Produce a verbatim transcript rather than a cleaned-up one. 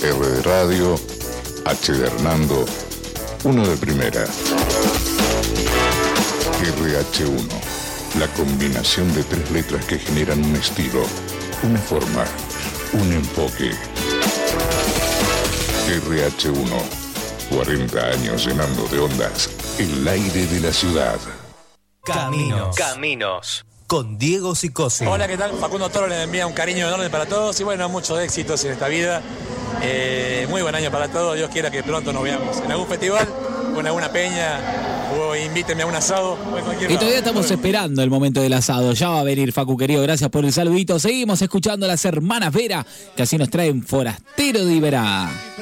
R de radio, H de Hernando, uno de primera. R H uno, la combinación de tres letras que generan un estilo, una forma, un enfoque. R H uno, cuarenta años llenando de ondas el aire de la ciudad. Caminos. Caminos. Con Diego Sicosi. Hola, ¿qué tal? Facundo Toro les envía un cariño enorme para todos y bueno, muchos éxitos en esta vida. Eh, muy buen año para todos. Dios quiera que pronto nos veamos en algún festival o en alguna peña o invítenme a un asado. Y todavía estamos esperando el momento del asado. Ya va a venir, Facu, querido. Gracias por el saludito. Seguimos escuchando a las hermanas Vera, que así nos traen Forastero de Iberá.